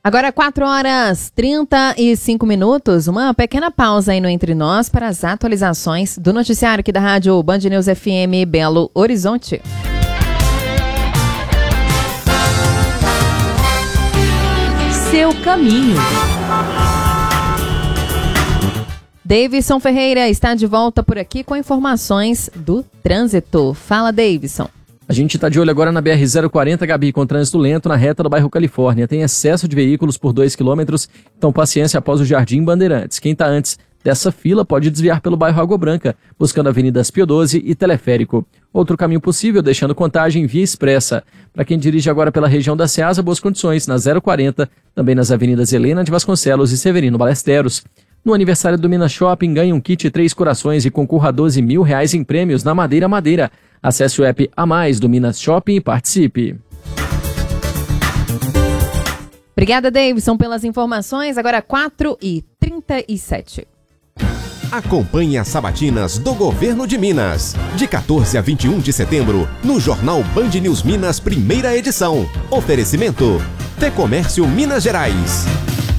Agora 4h35, uma pequena pausa aí no Entre Nós para as atualizações do noticiário aqui da Rádio Band News FM Belo Horizonte. Seu caminho. Davidson Ferreira está de volta por aqui com informações do trânsito. Fala, Davidson. A gente está de olho agora na BR-040, Gabi, com trânsito lento na reta do bairro Califórnia. Tem excesso de veículos por 2 quilômetros, então paciência após o Jardim Bandeirantes. Quem está antes dessa fila pode desviar pelo bairro Água Branca, buscando a Avenida Pio XII e Teleférico. Outro caminho possível, deixando Contagem via expressa. Para quem dirige agora pela região da Ceasa, boas condições na 040, também nas avenidas Helena de Vasconcelos e Severino Balesteros. No aniversário do Minas Shopping, ganhe um kit 3 corações e concorra a R$12 mil em prêmios na Madeira. Acesse o app A Mais do Minas Shopping e participe. Obrigada, Davidson, pelas informações. Agora 4h37. Acompanhe as sabatinas do Governo de Minas. De 14 a 21 de setembro, no Jornal Band News Minas, primeira edição. Oferecimento: Fecomércio Minas Gerais.